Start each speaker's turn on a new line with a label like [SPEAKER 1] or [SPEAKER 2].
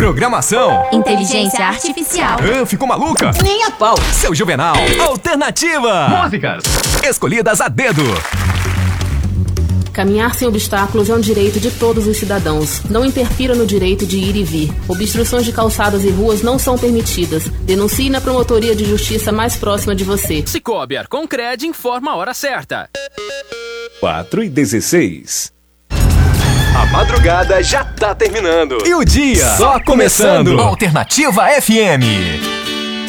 [SPEAKER 1] Programação.
[SPEAKER 2] Inteligência artificial.
[SPEAKER 1] Ficou maluca?
[SPEAKER 3] Nem a pau.
[SPEAKER 1] Seu Juvenal. Alternativa.
[SPEAKER 4] Músicas
[SPEAKER 1] escolhidas a dedo.
[SPEAKER 5] Caminhar sem obstáculos é um direito de todos os cidadãos. Não interfira no direito de ir e vir. Obstruções de calçadas e ruas não são permitidas. Denuncie na promotoria de justiça mais próxima de você.
[SPEAKER 6] Cicobi Arconcred informa a hora certa.
[SPEAKER 7] 4h16.
[SPEAKER 1] A madrugada já tá terminando. E o dia só começando. Alternativa FM.